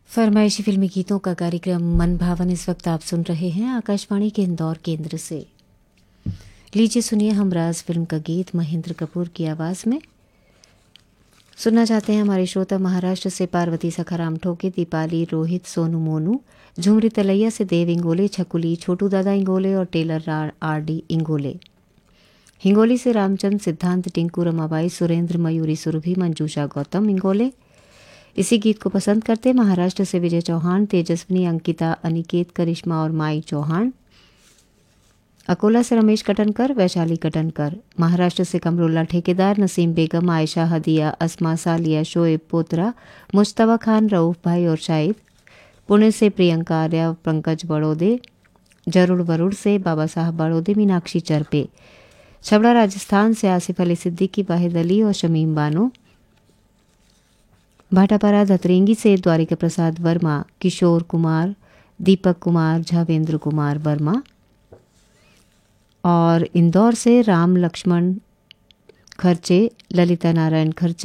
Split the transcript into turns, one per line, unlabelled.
फरमाइशी फिल्मी गीतों का कार्यक्रम मन भावन इस वक्त आप सुन रहे हैं आकाशवाणी के इंदौर केंद्र से। लीजिए सुनिए हमराज फिल्म का गीत महेंद्र कपूर की आवाज़ में। सुनना चाहते हैं हमारे श्रोता महाराष्ट्र से पार्वती सखाराम ठोके, दीपाली, रोहित, सोनू मोनू, झुमरी तलैया से देव इंगोले, छकुली, छोटू दादा इंगोले और Taylor R D Ingole. Hingoli से रामचंद्र, सिद्धांत, टिंकू, रमाबाई, सुरेंद्र, मयूरी, सुरभि, मंजूषा, गौतम इंगोले। इसी गीत को पसंद करते महाराष्ट्र से विजय चौहान, तेजस्विनी, अंकिता, अनिकेत, करिश्मा और माई चौहान। अकोला से रमेश कटनकर, वैशाली कटनकर। महाराष्ट्र से कमरुल्ला ठेकेदार, नसीम बेगम, आयशा, हदिया, अस्मा, सालिया, शोएब पोत्रा, मुश्तबा खान, रऊफ भाई और शाहिद। पुणे से प्रियंका आर्या, पंकज बड़ोदे। जरूर वरुड़ से बाबा साहब बड़ोदे, मीनाक्षी चरपे। छबड़ा राजस्थान से आसिफ अली सिद्दीकी, वाहिद अली और शमीम बानो। भाटापारा धतरेंगी से द्वारिका प्रसाद वर्मा, किशोर कुमार, दीपक कुमार, झावेंद्र कुमार वर्मा। और इंदौर से राम लक्ष्मण खर्चे, ललिता नारायण खर्चे,